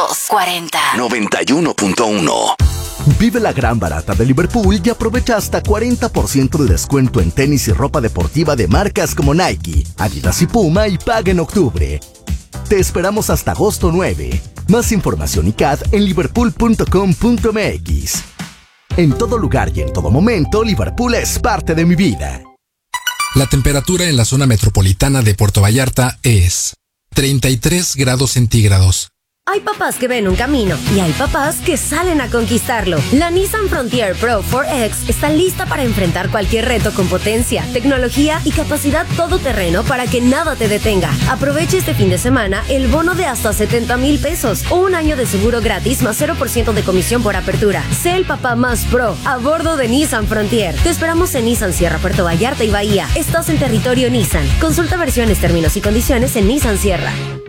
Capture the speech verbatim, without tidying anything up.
dos cuarenta. noventa y uno punto uno. Vive la gran barata de Liverpool y aprovecha hasta cuarenta por ciento de descuento en tenis y ropa deportiva de marcas como Nike, Adidas y Puma y paga en octubre. Te esperamos hasta agosto nueve. Más información y C A D en liverpool punto com punto m x. En todo lugar y en todo momento, Liverpool es parte de mi vida. La temperatura en la zona metropolitana de Puerto Vallarta es treinta y tres grados centígrados. Hay papás que ven un camino y hay papás que salen a conquistarlo. La Nissan Frontier Pro cuatro X está lista para enfrentar cualquier reto con potencia, tecnología y capacidad todoterreno para que nada te detenga. Aprovecha este fin de semana el bono de hasta setenta mil pesos o un año de seguro gratis más cero por ciento de comisión por apertura. Sé el papá más pro a bordo de Nissan Frontier. Te esperamos en Nissan Sierra, Puerto Vallarta y Bahía. Estás en territorio Nissan. Consulta versiones, términos y condiciones en Nissan Sierra.